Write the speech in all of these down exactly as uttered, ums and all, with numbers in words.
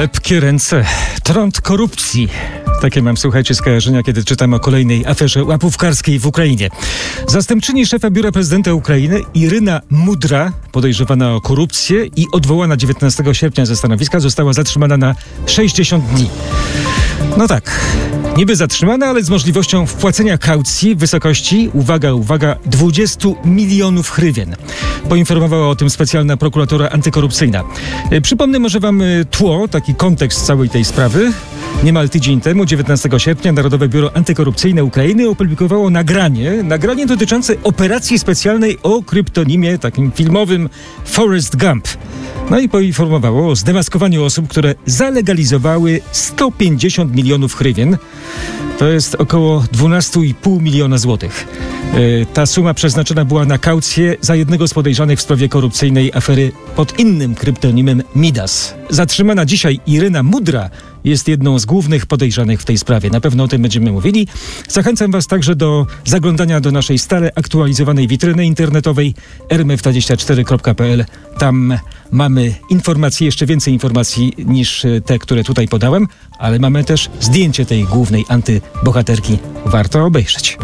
Lepkie ręce, trąd korupcji. Takie mam, słuchajcie, skojarzenia, kiedy czytam o kolejnej aferze łapówkarskiej w Ukrainie. Zastępczyni szefa biura prezydenta Ukrainy Iryna Mudra, podejrzewana o korupcję i odwołana dziewiętnastego sierpnia ze stanowiska, została zatrzymana na sześćdziesiąt dni. No tak, niby zatrzymana, ale z możliwością wpłacenia kaucji w wysokości, uwaga, uwaga, dwadzieścia milionów hrywien. Poinformowała o tym specjalna prokuratura antykorupcyjna. Przypomnę może wam tło, taki kontekst całej tej sprawy. Niemal tydzień temu, dziewiętnastego sierpnia, Narodowe Biuro Antykorupcyjne Ukrainy opublikowało nagranie, nagranie dotyczące operacji specjalnej o kryptonimie takim filmowym Forrest Gump. No i poinformowało o zdemaskowaniu osób, które zalegalizowały sto pięćdziesiąt milionów hrywien. To jest około dwanaście i pół miliona złotych. Yy, ta suma przeznaczona była na kaucję za jednego z podejrzanych w sprawie korupcyjnej afery pod innym kryptonimem Midas. Zatrzymana dzisiaj Iryna Mudra jest jedną z głównych podejrzanych w tej sprawie. Na pewno o tym będziemy mówili. Zachęcam was także do zaglądania do naszej stale aktualizowanej witryny internetowej r m f dwadzieścia cztery kropka p l. Tam mamy informacje, jeszcze więcej informacji niż te, które tutaj podałem, ale mamy też zdjęcie tej głównej antybohaterki. Warto obejrzeć.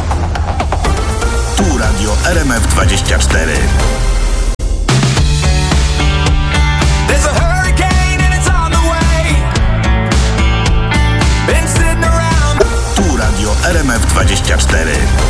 Tu Radio R M F dwadzieścia cztery. Tu Radio R M F dwadzieścia cztery.